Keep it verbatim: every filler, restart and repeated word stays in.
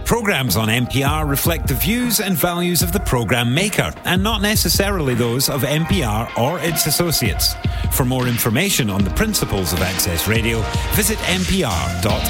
Programmes on N P R reflect the views and values of the programme maker and not necessarily those of N P R or its associates. For more information on the principles of Access Radio, visit n p r dot